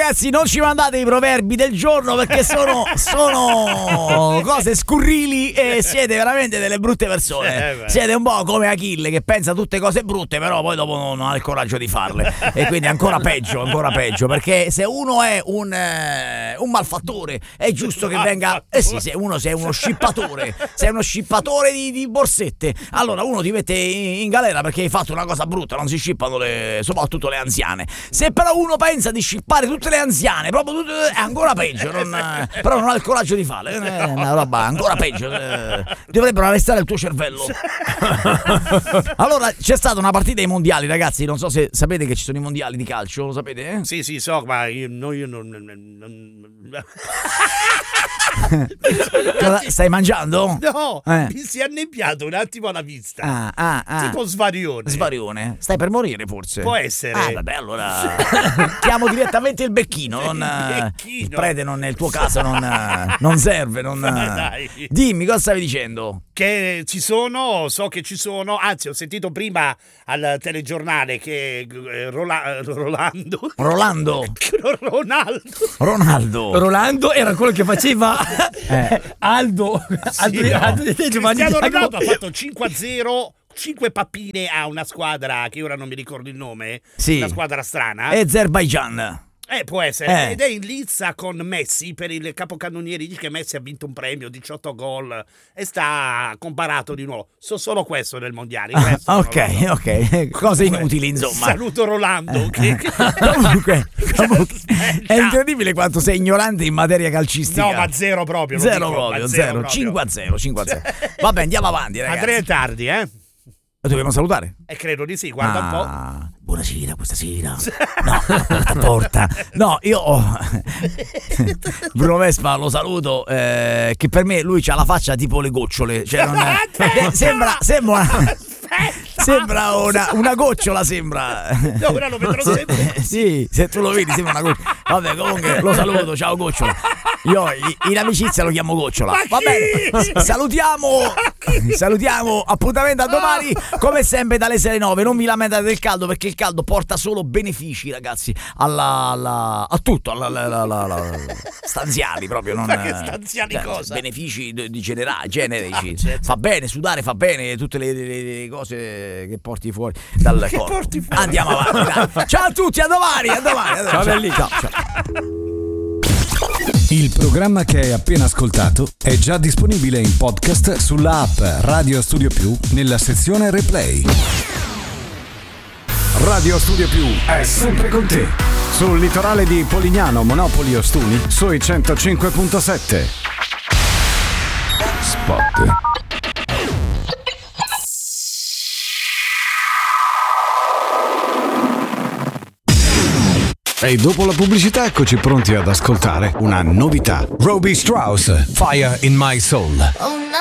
ragazzi, non ci mandate i proverbi del giorno perché sono cose scurrili e siete veramente delle brutte persone. Siete un po' come Achille che pensa tutte cose brutte, però poi dopo non ha il coraggio di farle. E quindi ancora peggio, perché se uno è un malfattore è giusto che venga. Sì, se uno è uno scippatore, sei uno scippatore di borsette, allora uno ti mette in galera perché hai fatto una cosa brutta. Non si scippano soprattutto le anziane. Se però uno pensa di scippare tutte le anziane, proprio tutte, è ancora peggio. Però non ha il coraggio di farle. È una roba ancora peggio. Dovrebbero arrestare il tuo cervello. Allora, c'è stata una partita ai mondiali, ragazzi. Non so se sapete che ci sono i mondiali di calcio, lo sapete? Sì, so, ma io non... Cosa stai mangiando? No, mi si è annebbiato un attimo alla vista. Tipo svarione. Stai per morire forse? Può essere. Vabbè, allora chiamo direttamente il becchino. Il prete nel tuo caso non serve. Dai. Dimmi, cosa stavi dicendo? Che so che ci sono, anzi ho sentito prima al telegiornale che Ronaldo era quello che faceva Aldo Cristiano Ronaldo ha fatto 5-0, 5 pappine a una squadra che ora non mi ricordo il nome, una squadra strana, Azerbaijan. Può essere, ed è in lizza con Messi per il capocannonieri. Dice che Messi ha vinto un premio, 18 gol e sta comparato di nuovo. So solo questo nel mondiale. Ok, cose inutili insomma. Saluto Rolando. Comunque è incredibile quanto sei ignorante in materia calcistica. No, ma zero proprio. Zero. 5-0. Vabbè, andiamo avanti, ragazzi. Andrea è tardi, Dobbiamo salutare? Credo di sì, guarda un po'. Buonasera, questa sera. No, porta. No, io Bruno Vespa lo saluto, che per me lui c'ha la faccia tipo le gocciole. Cioè sembra una gocciola, sembra. No, ora lo vedrò sempre. Sì, se tu lo vedi sembra una gocciola. Vabbè, comunque lo saluto, ciao gocciola. Io in amicizia lo chiamo gocciola. Va bene, salutiamo, appuntamento a domani, come sempre dalle 6-9. Non vi lamentate del caldo perché il caldo porta solo benefici, ragazzi, a tutto, stanziali proprio. Ma che stanziali cosa? Benefici generici. Certo. Fa bene, sudare fa bene, tutte le cose che porti fuori dal corpo. Andiamo avanti, dai. Ciao a tutti, a domani. Ciao belli. Ciao. Il programma che hai appena ascoltato è già disponibile in podcast sulla app Radio Studio Più nella sezione Replay. Radio Studio Più è sempre con te. Sul litorale di Polignano, Monopoli, Ostuni, sui 105.7. Spot. E dopo la pubblicità eccoci pronti ad ascoltare una novità. Robbie Strauss, Fire in My Soul.